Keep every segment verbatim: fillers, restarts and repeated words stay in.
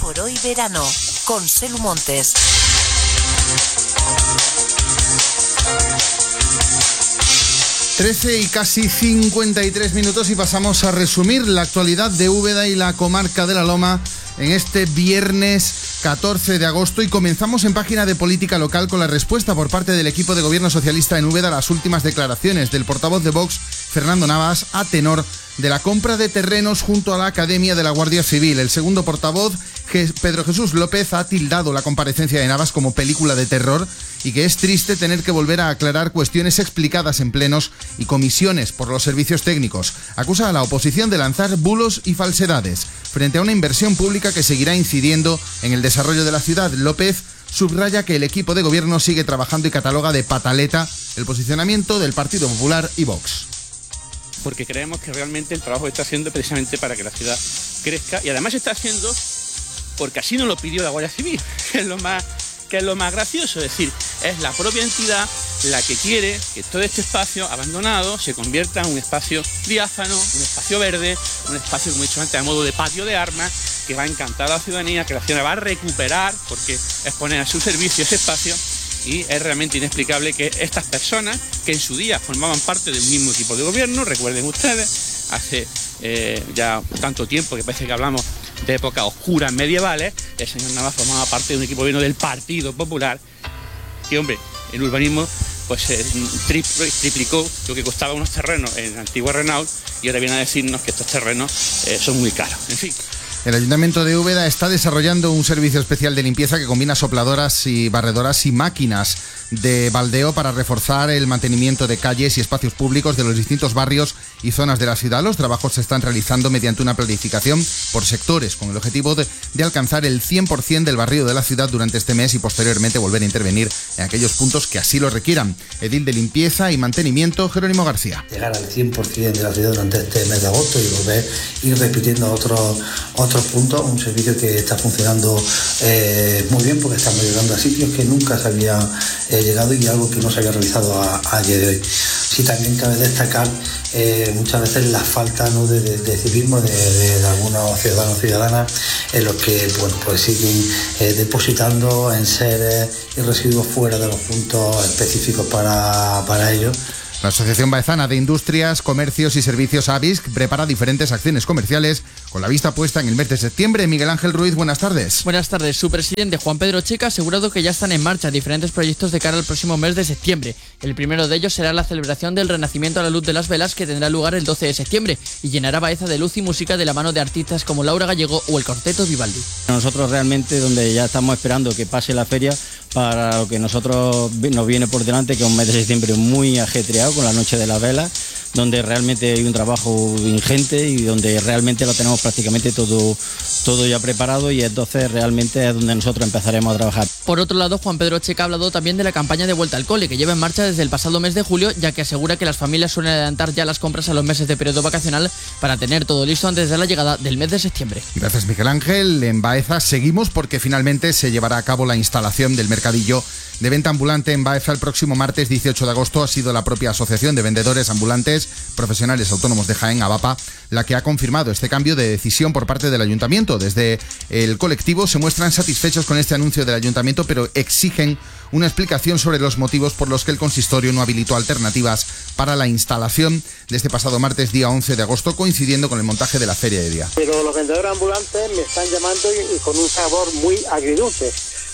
Por hoy verano, con Selu Montes. trece y casi cincuenta y tres minutos y pasamos a resumir la actualidad de Úbeda y la comarca de la Loma en este viernes catorce de agosto, y comenzamos en página de política local con la respuesta por parte del equipo de gobierno socialista en Úbeda a las últimas declaraciones del portavoz de Vox, Fernando Navas, a tenor de la compra de terrenos junto a la Academia de la Guardia Civil. El segundo portavoz, Pedro Jesús López, ha tildado la comparecencia de Navas como película de terror y que es triste tener que volver a aclarar cuestiones explicadas en plenos y comisiones por los servicios técnicos. Acusa a la oposición de lanzar bulos y falsedades frente a una inversión pública que seguirá incidiendo en el desarrollo de la ciudad. López subraya que el equipo de gobierno sigue trabajando y cataloga de pataleta el posicionamiento del Partido Popular y Vox. Porque creemos que realmente el trabajo está haciendo precisamente para que la ciudad crezca, y además está haciendo porque así nos lo pidió la Guardia Civil, que es lo más, que es lo más gracioso. Es decir, es la propia entidad la que quiere que todo este espacio abandonado se convierta en un espacio diáfano, un espacio verde, un espacio, como he dicho antes, a modo de patio de armas, que va a encantar a la ciudadanía, que la ciudadanía va a recuperar, porque es poner a su servicio ese espacio. Y es realmente inexplicable que estas personas, que en su día formaban parte del mismo equipo de gobierno, recuerden ustedes, hace eh, ya tanto tiempo que parece que hablamos de épocas oscuras medievales, el señor Navas formaba parte de un equipo de gobierno del Partido Popular, que, hombre, en urbanismo pues eh, tri- triplicó lo que costaba unos terrenos en la antigua Renault, y ahora viene a decirnos que estos terrenos eh, son muy caros. En fin. El Ayuntamiento de Úbeda está desarrollando un servicio especial de limpieza que combina sopladoras y barredoras y máquinas de baldeo para reforzar el mantenimiento de calles y espacios públicos de los distintos barrios y zonas de la ciudad. Los trabajos se están realizando mediante una planificación por sectores, con el objetivo de, de alcanzar el cien por ciento del barrio de la ciudad durante este mes y posteriormente volver a intervenir en aquellos puntos que así lo requieran. Edil de Limpieza y Mantenimiento, Jerónimo García. Llegar al cien por ciento de la ciudad durante este mes de agosto y volver a ir repitiendo otros otros puntos, un servicio que está funcionando eh, muy bien, porque estamos llegando a sitios que nunca se había eh, llegado y algo que no se había realizado a, a día de hoy. Sí, también cabe destacar eh, muchas veces la falta, ¿no?, de, de, de civismo de, de, de algunos ciudadanos y ciudadanas, en los que bueno, pues siguen eh, depositando enseres y residuos fuera de los puntos específicos para, para ellos. La Asociación Baezana de Industrias, Comercios y Servicios A B I S C prepara diferentes acciones comerciales con la vista puesta en el mes de septiembre. Miguel Ángel Ruiz, buenas tardes. Buenas tardes. Su presidente, Juan Pedro Checa, ha asegurado que ya están en marcha diferentes proyectos de cara al próximo mes de septiembre. El primero de ellos será la celebración del Renacimiento a la Luz de las Velas, que tendrá lugar el doce de septiembre y llenará Baeza de luz y música de la mano de artistas como Laura Gallego o el Cuarteto Vivaldi. Nosotros realmente, donde ya estamos esperando que pase la feria, para lo que nosotros nos viene por delante, que es un mes de septiembre muy ajetreado con la Noche de las Velas, donde realmente hay un trabajo ingente y donde realmente lo tenemos prácticamente todo, todo ya preparado, y entonces realmente es donde nosotros empezaremos a trabajar. Por otro lado, Juan Pedro Checa ha hablado también de la campaña de vuelta al cole, que lleva en marcha desde el pasado mes de julio, ya que asegura que las familias suelen adelantar ya las compras a los meses de periodo vacacional para tener todo listo antes de la llegada del mes de septiembre. Gracias, Miguel Ángel. En Baeza seguimos porque finalmente se llevará a cabo la instalación del mercadillo de venta ambulante en Baeza el próximo martes dieciocho de agosto. Ha sido la propia Asociación de Vendedores Ambulantes Profesionales Autónomos de Jaén, AVAPA, la que ha confirmado este cambio de decisión por parte del Ayuntamiento. Desde el colectivo se muestran satisfechos con este anuncio del Ayuntamiento, pero exigen una explicación sobre los motivos por los que el consistorio no habilitó alternativas para la instalación de este pasado martes día once de agosto, coincidiendo con el montaje de la feria de día. Pero los vendedores ambulantes me están llamando y, y con un sabor muy agridulce.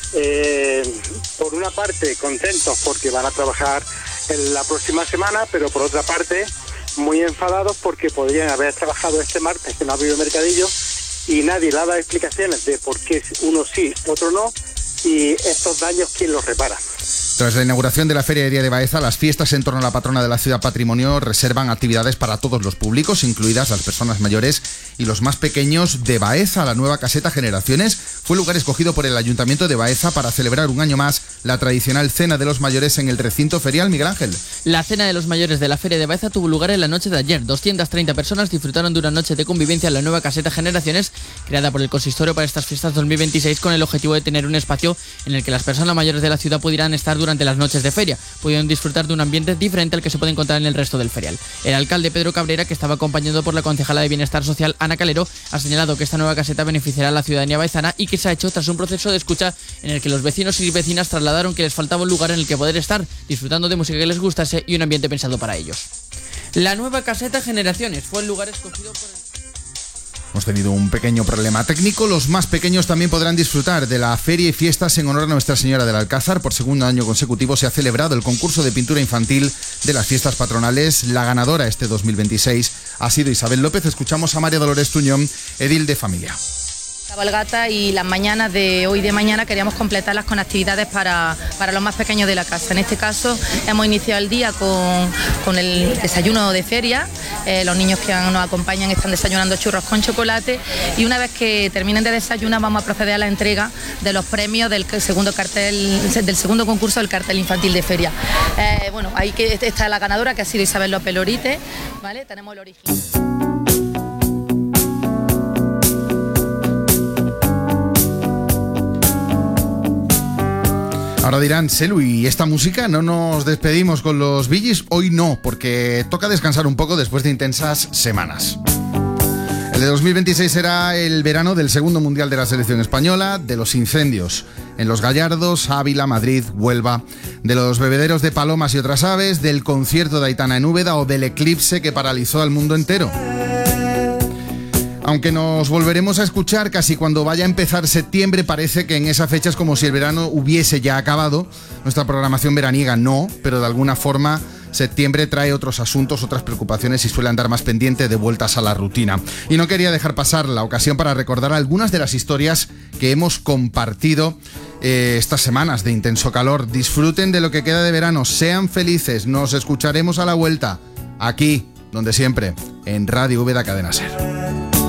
Eh, por una parte contentos porque van a trabajar en la próxima semana, pero por otra parte muy enfadados porque podrían haber trabajado este martes que no ha habido mercadillo y nadie le ha dado explicaciones de por qué uno sí, otro no, y estos daños quién los repara. Tras la inauguración de la Feria de Día de Baeza, las fiestas en torno a la patrona de la ciudad Patrimonio reservan actividades para todos los públicos, incluidas las personas mayores y los más pequeños de Baeza. La nueva caseta Generaciones fue el lugar escogido por el Ayuntamiento de Baeza para celebrar un año más la tradicional cena de los mayores en el recinto ferial. Miguel Ángel. La cena de los mayores de la Feria de Baeza tuvo lugar en la noche de ayer. doscientas treinta personas disfrutaron de una noche de convivencia en la nueva caseta Generaciones, creada por el consistorio para estas fiestas dos mil veintiséis, con el objetivo de tener un espacio en el que las personas mayores de la ciudad pudieran estar durante las noches de feria. Pudieron disfrutar de un ambiente diferente al que se puede encontrar en el resto del ferial. El alcalde Pedro Cabrera, que estaba acompañado por la concejala de Bienestar Social Ana Calero, ha señalado que esta nueva caseta beneficiará a la ciudadanía baezana y que se ha hecho tras un proceso de escucha en el que los vecinos y vecinas trasladaron que les faltaba un lugar en el que poder estar disfrutando de música que les gustase y un ambiente pensado para ellos. La nueva caseta Generaciones fue el lugar escogido por el... Hemos tenido un pequeño problema técnico. Los más pequeños también podrán disfrutar de la feria y fiestas en honor a Nuestra Señora del Alcázar. Por segundo año consecutivo se ha celebrado el concurso de pintura infantil de las fiestas patronales. La ganadora este dos mil veintiséis ha sido Isabel López. Escuchamos a María Dolores Tuñón, edil de familia. Cabalgata, y las mañanas de hoy de mañana queríamos completarlas con actividades para, para los más pequeños de la casa. En este caso hemos iniciado el día con, con el desayuno de feria. Eh, los niños que nos acompañan están desayunando churros con chocolate, y una vez que terminen de desayunar vamos a proceder a la entrega de los premios del segundo cartel, del segundo concurso del cartel infantil de feria. Eh, bueno, ahí que está la ganadora, que ha sido Isabel López Lorite, ¿vale? Tenemos el original. Ahora dirán, Selu, ¿y esta música? ¿No nos despedimos con los Bee Gees? Hoy no, porque toca descansar un poco después de intensas semanas. El de dos mil veintiséis será el verano del segundo mundial de la selección española, de los incendios en Los Gallardos, Ávila, Madrid, Huelva, de los bebederos de palomas y otras aves, del concierto de Aitana en Úbeda o del eclipse que paralizó al mundo entero. Aunque nos volveremos a escuchar casi cuando vaya a empezar septiembre, parece que en esa fecha es como si el verano hubiese ya acabado. Nuestra programación veraniega no, pero de alguna forma septiembre trae otros asuntos, otras preocupaciones y suele andar más pendiente de vueltas a la rutina. Y no quería dejar pasar la ocasión para recordar algunas de las historias que hemos compartido eh, estas semanas de intenso calor. Disfruten de lo que queda de verano, sean felices, nos escucharemos a la vuelta, aquí, donde siempre, en Radio Úbeda Cadena Ser.